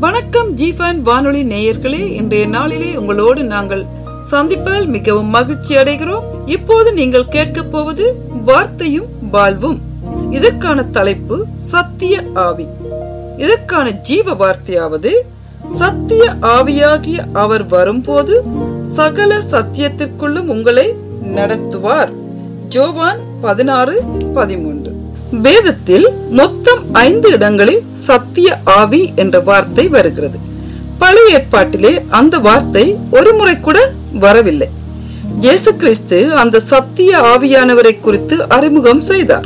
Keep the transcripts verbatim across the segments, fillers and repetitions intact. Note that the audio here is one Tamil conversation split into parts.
வணக்கம் ஜிஃபன் வானொலி நேயர்களே, இன்றைய நாளிலே உங்களோடு நாங்கள் சந்திப்பதில் மிகவும் மகிழ்ச்சி அடைகிறோம். இப்போது நீங்கள் கேட்க போவது வார்த்தையும் வாழ்வும். இதற்கான தலைப்பு சத்திய ஆவி. இதற்கான ஜீவ வார்த்தையாவது, சத்திய ஆவியாகிய அவர் வரும்போது சகல சத்தியத்திற்குள்ளும் உங்களை நடத்துவார். யோவான் பதினாறு பதிமூன்று. வேதத்தில் மொத்தம் ஐந்து இடங்களில் சத்திய ஆவி என்ற வார்த்தை வருகிறது. பழைய ஏற்பாட்டிலே அந்த வார்த்தை ஒரு முறை கூட வரவில்லை. இயேசு கிறிஸ்து அந்த சத்திய ஆவியானவரை குறித்து அறிமுகம் செய்தார்.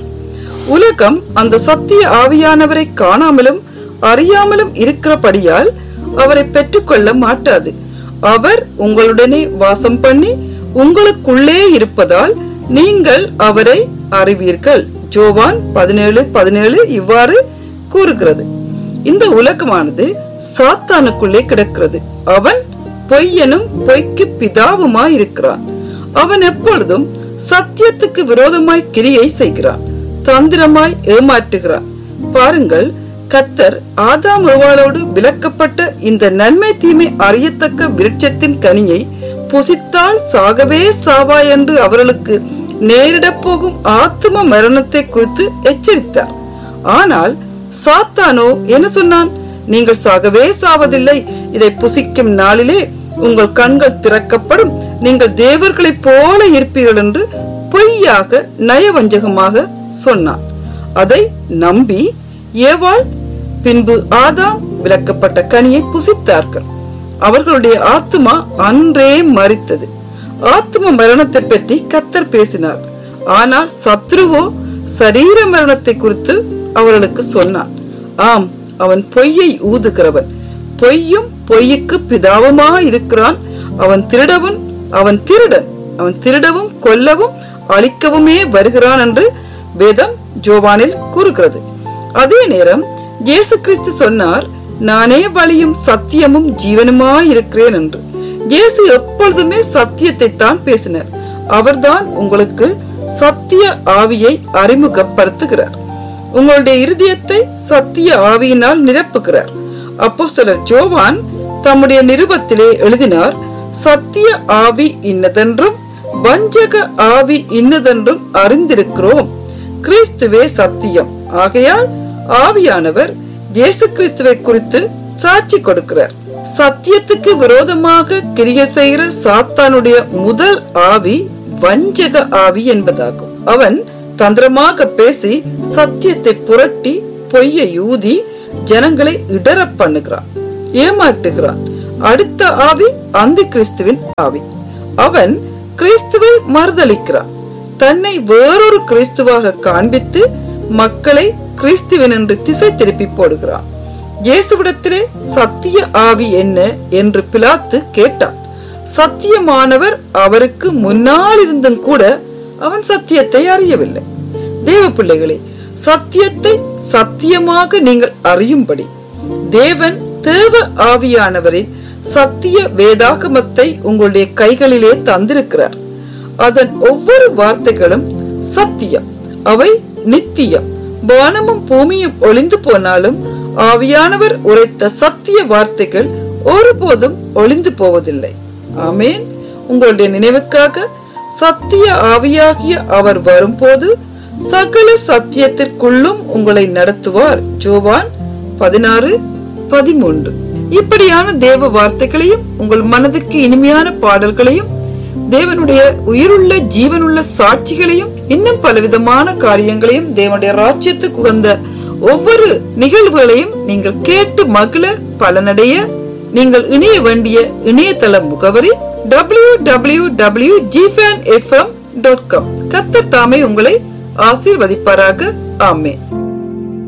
உலகம் அந்த சத்திய ஆவியானவரை காணாமலும் அறியாமலும் இருக்கிறபடியால் அவரை பெற்றுக்கொள்ள மாட்டாது. அவர் உங்களுடனே வாசம் பண்ணி உங்களுக்குள்ளே இருப்பதால் நீங்கள் அவரை அறிவீர்கள். யோவான் பதினேழு பதினேழு இவ்வாறு கூறுகிறது. இந்த உலகமானது சாத்தானுக்குள்ளே கிடக்கிறது. அவன் பொய்யனும் பொய்க்கு பிதாவுமாய் இருக்கிறான். அவன் எப்பொழுதும் சத்தியத்துக்கு விரோதமாய் கிரியை செய்கிறான், தந்திரமாய் ஏமாற்றுகிறான். பாருங்கள், கர்த்தர் ஆதாம் ஏவாளோடு விலக்கப்பட்ட இந்த நன்மை தீமை அறியத்தக்க விருட்சத்தின் கனியை புசித்தால் சாகவே சாவா என்று அவர்களுக்கு நேரிட போகும் ஆத்ம மரணத்தை குறித்து எச்சரித்தார். ஆனால் சாத்தானோ என்ன சொன்னான்? நீங்கள் சாகவே சாவதில்லை, இதை புசிக்கும் நாளிலே உங்கள் கண்கள் திறக்கப்படும், நீங்கள் தேவர்களைப் போல இருப்பீர்கள் என்று பொய்யாக நயவஞ்சகமாக சொன்னான். அதை நம்பி ஏவாள் பின்பு ஆதாம் விலக்கப்பட்ட கனியை புசித்தார்கள். அவர்களுடைய ஆத்மா அன்றே மரித்தது. ஆத்ம மரணத்தை பற்றி கர்த்தர் பேசினார். ஆனால் சத்ருவோ சரீர மரணத்தை குறித்து அவர்களுக்கு சொன்னான். ஆம், அவன் பொய்யை ஊதுகிறவன், பொய்யும் பொய்யுக்கு பிதாவுமா இருக்கிறான். அவன் திருடவன், அவன் திருடன், அவன் திருடவும் கொல்லவும் அழிக்கவுமே வருகிறான் என்று வேதம் யோவானில் கூறுகிறது. அதே நேரம் இயேசு கிறிஸ்து சொன்னார், நானே வழியும் சத்தியமும் ஜீவனுமாய் இருக்கிறேன் என்று. இயேசு எப்பொழுதுமே சத்தியத்தை தான் பேசினார். அவர்தான் உங்களுக்கு சத்திய ஆவியை அறிமுகப்படுத்துகிறார். உங்களுடைய இருதயத்தை சத்திய ஆவியினால் நிரப்புகிறார். அப்போஸ்தலர் யோவான் தம்முடைய நிருபத்திலே எழுதினார், சத்திய ஆவி இன்னதென்றும் வஞ்சக ஆவி இன்னதென்றும் அறிந்திருக்கிறோம். கிறிஸ்துவே சத்தியம். ஆகையால் ஆவியானவர் இயேசு கிறிஸ்துவை குறித்து சாட்சி கொடுக்கிறார். சத்தியத்துக்கு விரோதமாக கிரியை செய்கிற சாத்தானுடைய முதல் ஆவி வஞ்சக ஆவி என்பதாகும். அவன் தந்திரமாக பேசி சத்தியத்தை புரட்டி பொய்யை ஊதி ஜனங்களை இடற பண்ணுகிறான், ஏமாற்றுகிறான். அடுத்த ஆவி அந்தி கிறிஸ்துவின் ஆவி. அவன் கிறிஸ்துவை மறுதலிக்கிறான். தன்னை வேறொரு கிறிஸ்துவாக காண்பித்து மக்களை கிறிஸ்துவின் என்று திசை திருப்பி போடுகிறான். இயேசுவிடத்திலே சத்திய ஆவி என்ன என்று பிலாத்து கேட்டான். சத்தியமானவர் அவருக்கு முன்னால் இருந்தும் கூட அவன் சத்தியத்தை அறியவில்லை. தேவ பிள்ளைகளே, சத்தியத்தை சத்தியமாக நீங்கள் அறியும்படி தேவன் தேவ ஆவியானவரின் சத்திய வேதாகமத்தை உங்களுடைய கைகளிலே தந்திருக்கிறார். அதன் ஒவ்வொரு வார்த்தைகளும் சத்தியம், அவை நித்தியம். வானமும் பூமியும் ஒளிந்து போனாலும் ஆவியானவர் உரைத்த சத்திய வார்த்தைகள் ஒருபோதும் ஒளிந்து போவதில்லை. ஆமேன். உங்களுடைய நினைவுக்காக, சத்திய ஆவியாகிய அவர் வரும்போது சகல சத்தியத்திற்குள்ளும் உங்களை நடத்துவார். யோவான் பதினாறு பதிமூன்று. இப்படியான தேவ வார்த்தைகளையும் உங்கள் மனதுக்கு இனிமையான பாடல்களையும் தேவனுடைய உயிருள்ள ஜீவனுள்ள சாட்சிகளையும் இன்னும் பலவிதமான காரியங்களையும் தேவனுடைய ராஜ்யத்துக்கு உகந்த ஒவ்வொரு நிகழ்வுகளையும் நீங்கள் கேட்டு மகிழ பலனடைய நீங்கள் இணைய வேண்டிய இணையதள முகவரி W W W dot ஜிஃபன் F M dot com. கர்த்தர் தாமே உங்களை ஆசீர்வதிப்பாராக. ஆமென்.